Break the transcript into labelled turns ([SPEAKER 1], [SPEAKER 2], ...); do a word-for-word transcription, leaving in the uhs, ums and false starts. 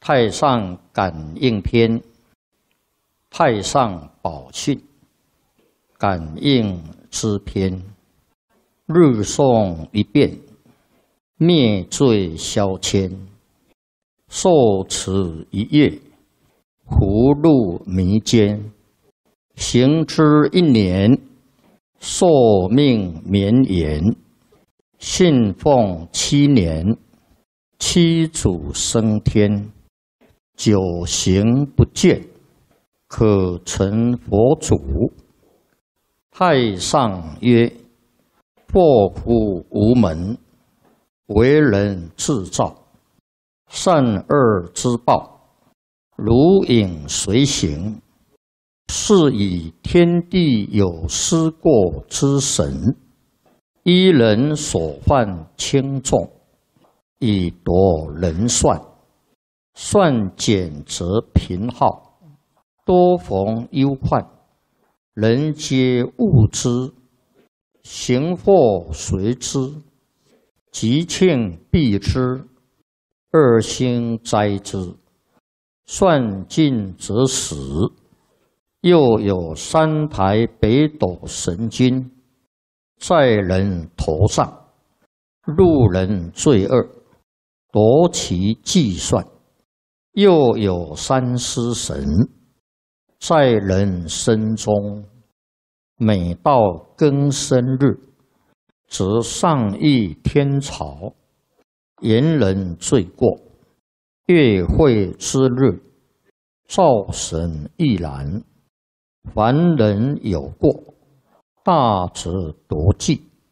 [SPEAKER 1] 太上感应篇，太上宝训，感应之篇。日诵一遍，灭罪消愆。受持一月，福禄弥坚。行之一年，寿命绵延。信奉七年，七祖升天。九行不倦，可成佛祖。太上曰：祸福无门，为人自造。善恶之报，如影随形。是以天地有失过之神，依人所犯轻重，以夺人算。算减则贫耗，多逢忧患，人皆恶之。行祸随之，吉庆避之，恶星灾之。算尽则死。又有三台北斗神君，在人头上，路人罪恶，夺其计算。又有三尸神，在人身中，每到庚申日，则上议天朝，言人罪过。月会之日，灶神亦然。凡人有过，大则夺计，